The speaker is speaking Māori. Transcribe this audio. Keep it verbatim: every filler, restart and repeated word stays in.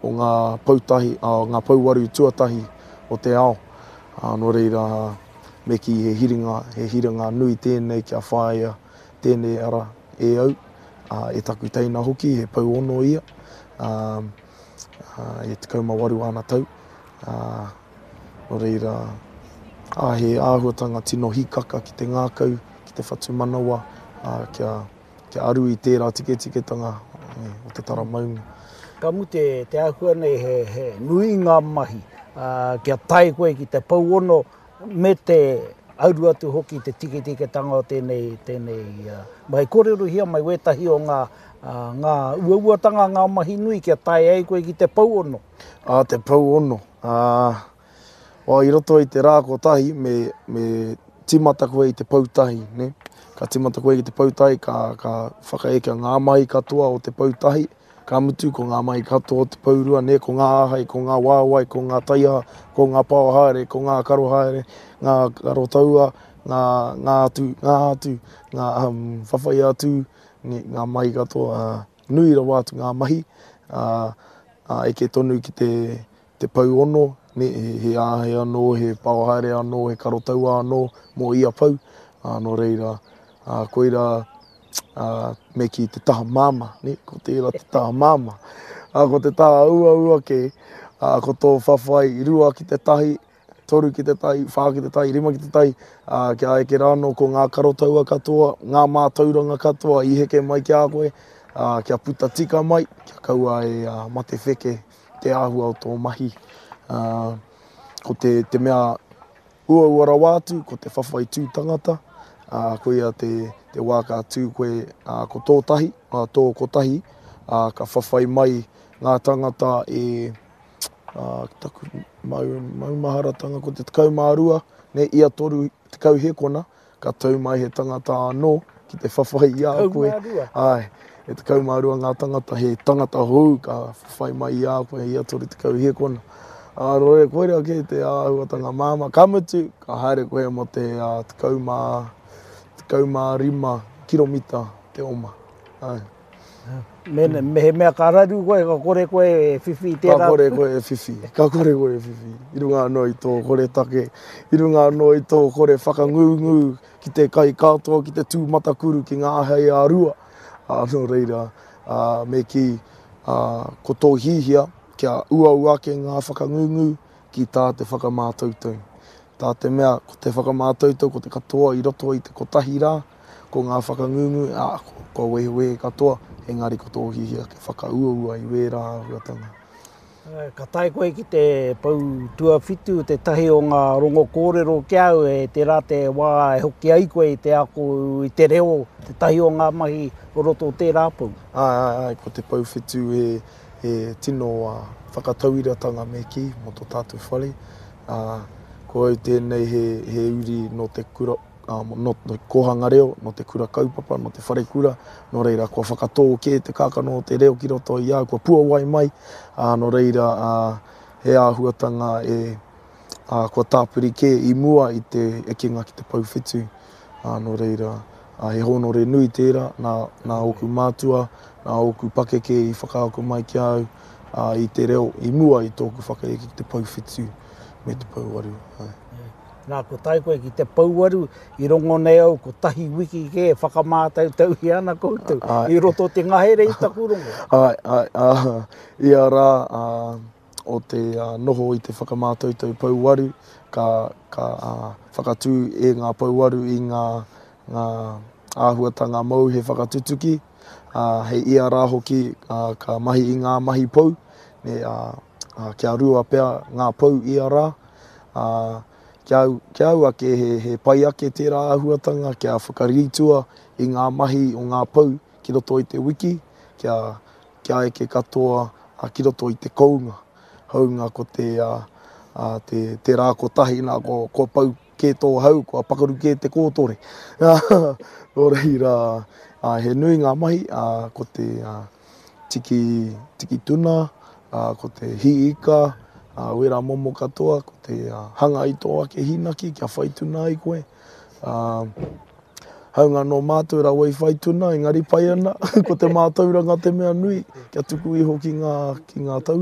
o ngā pautahi, uh, ngā pauwaru tuatahi o te ao. Uh, no reira, me ki he hiringa, he hiringa nui tēnei kia whāia tēnei ara e au. Uh, e taku teina hoki, he pau ono ia. Uh, uh, e te kaumawaru ana tau. Uh, no reira, uh, he āhuatanga tino hikaka ki te ngākau, ki te whatu manawa, uh, kia, kia aru i tērā tike tiketanga e, o te tara maunga. Ka mu te, te āhua nei he, he nui ngā mahi, uh, kia tai koe ki te pau ono me te auru atu hoki te tike tiketanga o tēnei, tēnei uh, mai kōrero hia mai wetahi o ngā, uh, ngā uauatanga ngā mahi nui kia tai ai koe ki te pau ono. Ah, te pau ono. Uh, o i roto i te rā kotahi, me, me timata koe i te pautahi, ne? Ka timata koe i te pautahi, ka, ka whakaeke ngā mahi katoa o te pautahi, ka mutu ko ngā mahi katoa o te paurua, ne? Ko ngā ahai, ko ngā wāwai, ko ngā taiha, ko ngā pāohaere, ko ngā karohaere, ngā karotaua, ngā, ngā atu, ngā atu, ngā um, whawhai atu, ne, ngā mahi katoa, uh, nui rawa atu ngā mahi, uh, uh, e ke tonu ki te, te pau ono, ne, he, he āhei anō, he pāohaere anō, he karotaua anō, mō ia pau, uh, no reira, uh, koira, uh, me ki te taha māma, ne, ko tērā te taha māma, uh, ko te taha ua ua ke, uh, ko tō whawhai i rua ki te tahi, toru ki te tahi, whā ki te tahi, rima ki te tahi, uh, kia eke rāno ko ngā karotaua katoa, ngā mātauranga katoa, i heke mai ki a koe, uh, kia puta tika mai, kia kaua e uh, mate wheke te āhua o tō mahi. Uh, ko te, te mea ua ua rawa atu, ko te whawhai tū tangata, uh, ko ia te, te wāka tū koe uh, ko tō tahi, uh, tō kotahi, uh, ka whawhai mai ngā tangata e uh, taku mau, maumaharatanga ko te tekau mārua, ne, ia toru tekau hekona, ka tau mai he tangata anō, ki te whawhai i a koe. Ai, e tekau mārua ngā tangata, he tangata hou, ka whawhai mai i a koe, ia toru tekau hekona. Uh, Roe, koe rea ke te āhuatanga māma, ka mutu, ka haere koe mo te uh, tekau mā, tekau mā rima kiromita te oma. Ai. Mene, me he mea ka raru koe, ka kore koe e whiwhi i tērā. Ka kore koe e whiwhi, ka kore koe e whiwhi. I runga anō i tō kore take, i runga anō i tō kore whakangungu ki te kai katoa, ki te tūmatakuru ki ngā hei a rua. Anō reira, uh, me ki uh, ko tō hihia, kia ua ua ke ngā whakangungu ki tā te whakamātautau. Tā te mea, ko te whakamātautau, ko te katoa i roto i te kotahi rā, ko ngā whakangungu, ah, ko, ko wehe wehe katoa, engari ko tō hihia ke whakaua ua i wērā huatanga. Ka tai koe ki te pau tua whitu, te tahi o ngā rongo kōrero kia au, e te rā te wā e hoki ai koe i te ako i te reo, te tahi o ngā mahi o roto o tērā pau. Ai, ai, ai, ko te pau whitu e, e tino uh, whakatauiratanga me ki, mo tō tātou whare. Uh, ko au tēnei he, he uri no te kura, Um, no te kohanga reo, no te kura kaupapa, no te whare kura, no reira kua whakatō ke te kākano o te reo ki roto i a, kua pua wai mai, uh, no reira uh, he āhuatanga e uh, kua tāpuri ke i mua i te ekinga ki te pauwhitu, uh, no reira uh, he honore nui tērā, nā, nā oku mātua, nā oku pakeke i whakaako mai ki au, uh, i te reo i mua i tōku whakaeke ki te pauwhitu me te pauwaru. Ai. Nā, ko tai koe ki te pauwaru, i rongo nei au, ko tahi wiki ke whakamātau tau hi ana koutou, i roto te ngahere i taku rongo. Ai, ai, uh, ia rā, uh, o te uh, noho i te whakamātau tau pauwaru, ka, ka uh, whakatū e ngā pauwaru i ngā, ngā āhuatanga mau he whakatutuki, uh, he ia rā hoki uh, ka mahi i ngā mahi pau, ne, uh, uh, kia rua pea ngā pau ia rā, uh, Kia au, kia au ake he, he pai ake tērā āhuatanga, kia whakaritua i ngā mahi o ngā pau ki roto i te wiki, kia, kia eke katoa a ki roto i te kounga. Haunga ko te, uh, uh, te, te rā kotahi nā ko, ko pau ke tō hau, ko pakaru ke te kōtore. Nō reira, uh, he nui ngā mahi, uh, ko te uh, tiki, tiki tuna, uh, ko te hiika, Uh, wera momo katoa, ko te uh, hanga i tō ake hinaki, kia whaituna ai koe. Uh, haunga no mātua wai whaituna, engari pai ana, ko te mātauranga te mea nui, kia tuku iho ki ngā, ki ngā tau.